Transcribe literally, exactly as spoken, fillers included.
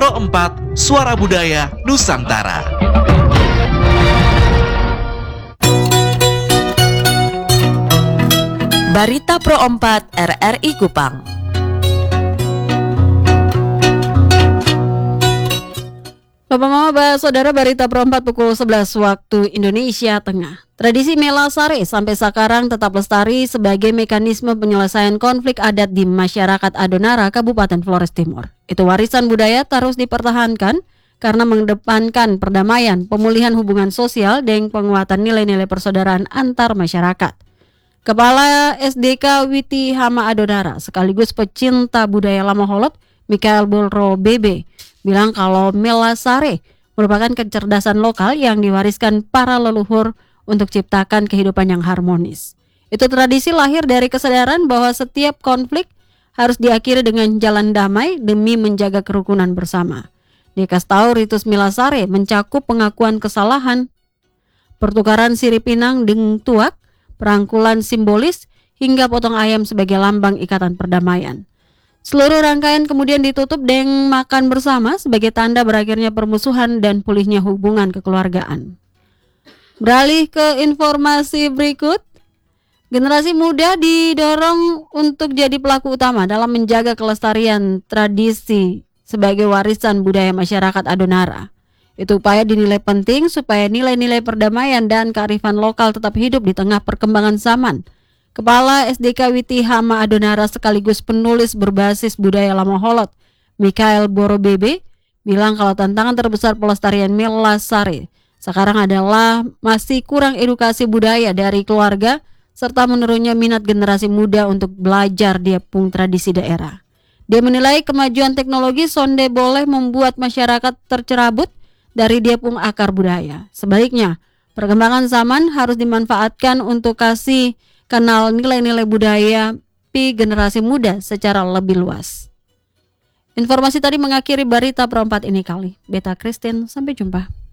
Pro empat, Suara Budaya Nusantara. Barita Pro empat R R I Kupang. Bapak Mama, Saudara, Barita Pro empat pukul sebelas waktu Indonesia Tengah. Tradisi Melasare sampai sekarang tetap lestari sebagai mekanisme penyelesaian konflik adat di masyarakat Adonara, Kabupaten Flores Timur. Itu warisan budaya terus dipertahankan karena mengedepankan perdamaian, pemulihan hubungan sosial, dan penguatan nilai-nilai persaudaraan antar masyarakat. Kepala S D K Witi Hama Adonara sekaligus pecinta budaya Lama Holot, Mikael Bolro B B, bilang kalau Melasare merupakan kecerdasan lokal yang diwariskan para leluhur untuk ciptakan kehidupan yang harmonis. Itu tradisi lahir dari kesadaran bahwa setiap konflik harus diakhiri dengan jalan damai demi menjaga kerukunan bersama. Dikasih tahu ritus Melasare mencakup pengakuan kesalahan, pertukaran sirip pinang dengan tuak, perangkulan simbolis, hingga potong ayam sebagai lambang ikatan perdamaian. Seluruh rangkaian kemudian ditutup dengan makan bersama sebagai tanda berakhirnya permusuhan dan pulihnya hubungan kekeluargaan. Beralih ke informasi berikut, generasi muda didorong untuk jadi pelaku utama dalam menjaga kelestarian tradisi sebagai warisan budaya masyarakat Adonara. Itu upaya dinilai penting supaya nilai-nilai perdamaian dan kearifan lokal tetap hidup di tengah perkembangan zaman. Kepala S D K Witi Hama Adonara sekaligus penulis berbasis budaya Lama Holot, Mikael Boro B B, bilang kalau tantangan terbesar pelestarian Melasare sekarang adalah masih kurang edukasi budaya dari keluarga serta menurunnya minat generasi muda untuk belajar diapung tradisi daerah. Dia menilai kemajuan teknologi sonde boleh membuat masyarakat tercerabut dari diapung akar budaya. Sebaliknya, perkembangan zaman harus dimanfaatkan untuk kasih kenal nilai-nilai budaya pi generasi muda secara lebih luas. Informasi tadi mengakhiri Barita Pro empat ini kali. Beta Christine, sampai jumpa.